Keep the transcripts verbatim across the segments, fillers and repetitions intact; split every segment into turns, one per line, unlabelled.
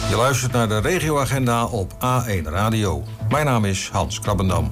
Je luistert naar de regioagenda op A één Radio. Mijn naam is Hans Krabbendam.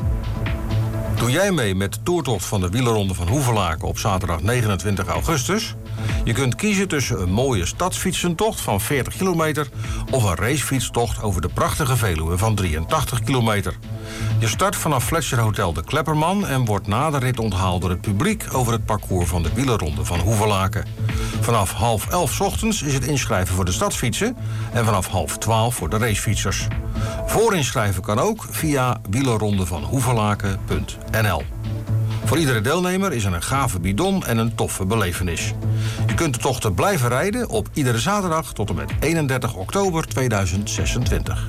Doe jij mee met de toertocht van de wielerronde van Hoevelaken op zaterdag negenentwintig augustus? Je kunt kiezen tussen een mooie stadsfietsentocht van veertig kilometer... of een racefietstocht over de prachtige Veluwe van drieëntachtig kilometer. Je start vanaf Fletcher Hotel de Klepperman... en wordt na de rit onthaald door het publiek over het parcours van de wielerronde van Hoevelaken. Vanaf half elf ochtends is het inschrijven voor de stadsfietsen... en vanaf half twaalf voor de racefietsers. Voorinschrijven kan ook via wielerrondevanhoevelaken punt n l. Voor iedere deelnemer is er een gave bidon en een toffe belevenis. Je kunt de tochten blijven rijden op iedere zaterdag tot en met eenendertig oktober tweeduizend zesentwintig.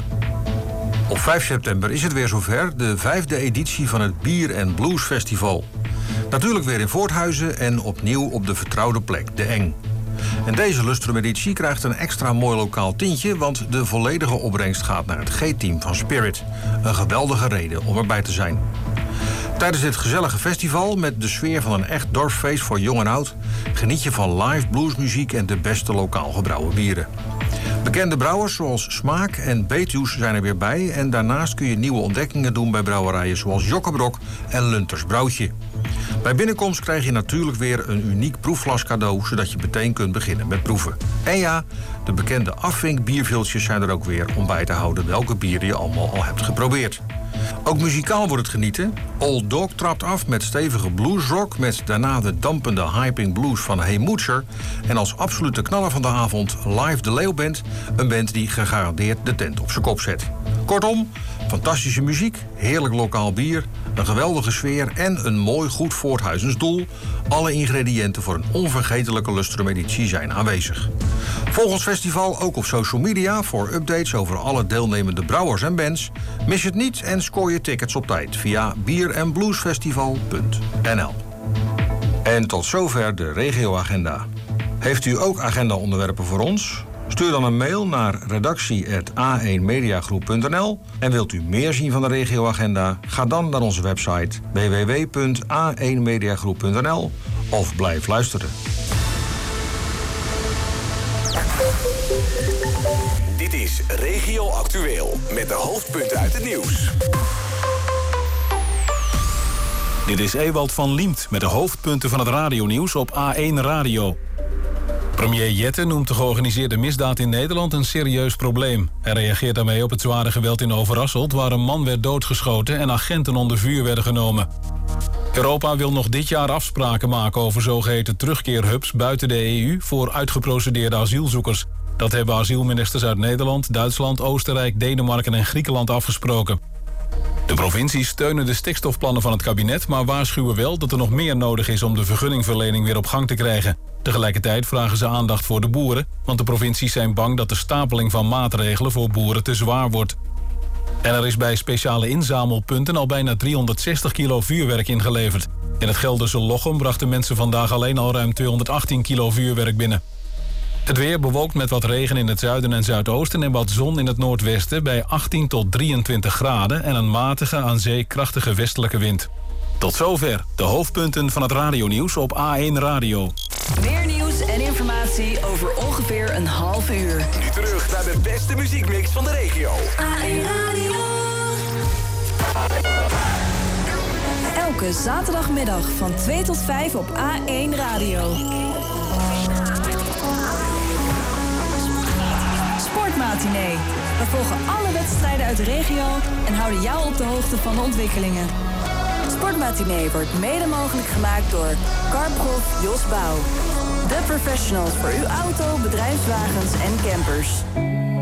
Op vijf september is het weer zover, de vijfde editie van het Bier en Blues Festival. Natuurlijk weer in Voorthuizen en opnieuw op de vertrouwde plek, de Eng. En deze Lustrum-editie krijgt een extra mooi lokaal tintje... want de volledige opbrengst gaat naar het G-team van Spirit. Een geweldige reden om erbij te zijn. Tijdens dit gezellige festival, met de sfeer van een echt dorpsfeest voor jong en oud... geniet je van live bluesmuziek en de beste lokaal gebrouwen bieren. Bekende brouwers zoals Smaak en Betuws zijn er weer bij... en daarnaast kun je nieuwe ontdekkingen doen bij brouwerijen zoals Jokkebrok en Lunters Brouwtje. Bij binnenkomst krijg je natuurlijk weer een uniek proefglas cadeau... zodat je meteen kunt beginnen met proeven. En ja, de bekende afvink bierviltjes zijn er ook weer om bij te houden... welke bieren je allemaal al hebt geprobeerd. Ook muzikaal wordt het genieten. Old Dog trapt af met stevige bluesrock... met daarna de dampende hyping blues van Hey Moetser... en als absolute knaller van de avond Live de Leeuw Band... een band die gegarandeerd de tent op zijn kop zet. Kortom, fantastische muziek, heerlijk lokaal bier... een geweldige sfeer en een mooi goed Voorthuizens doel. Alle ingrediënten voor een onvergetelijke Lustrum-editie zijn aanwezig. Volg ons festival ook op social media voor updates over alle deelnemende brouwers en bands. Mis het niet en scoor je tickets op tijd via bier en bluesfestival punt n l. En tot zover de regioagenda. Heeft u ook agenda-onderwerpen voor ons? Stuur dan een mail naar redactie apenstaartje a één mediagroep punt n l. En wilt u meer zien van de regioagenda? Ga dan naar onze website w w w punt a één mediagroep punt n l of blijf luisteren.
Dit is Regio Actueel met de hoofdpunten uit het nieuws.
Dit is Ewald van Liemt met de hoofdpunten van het radionieuws op A één Radio. Premier Jette noemt de georganiseerde misdaad in Nederland een serieus probleem. Hij reageert daarmee op het zware geweld in Overasselt... waar een man werd doodgeschoten en agenten onder vuur werden genomen. Europa wil nog dit jaar afspraken maken over zogeheten terugkeerhubs buiten de E U... voor uitgeprocedeerde asielzoekers. Dat hebben asielministers uit Nederland, Duitsland, Oostenrijk, Denemarken en Griekenland afgesproken. De provincies steunen de stikstofplannen van het kabinet... maar waarschuwen wel dat er nog meer nodig is om de vergunningverlening weer op gang te krijgen. Tegelijkertijd vragen ze aandacht voor de boeren... want de provincies zijn bang dat de stapeling van maatregelen voor boeren te zwaar wordt. En er is bij speciale inzamelpunten al bijna driehonderdzestig kilo vuurwerk ingeleverd. In het Gelderse Lochem brachten mensen vandaag alleen al ruim tweehonderdachttien kilo vuurwerk binnen. Het weer bewolkt met wat regen in het zuiden en zuidoosten... en wat zon in het noordwesten bij achttien tot drieëntwintig graden... en een matige, aan zee krachtige westelijke wind. Tot zover de hoofdpunten van het radionieuws op A één Radio.
Meer nieuws en informatie over ongeveer een half uur.
Nu terug naar de beste muziekmix van de regio.
A één Radio. Elke zaterdagmiddag van twee tot vijf op A één Radio. Sportmatinee. We volgen alle wedstrijden uit de regio en houden jou op de hoogte van de ontwikkelingen. Sportmatinee wordt mede mogelijk gemaakt door Carprof Jos Bouw. De professionals voor uw auto, bedrijfswagens en campers.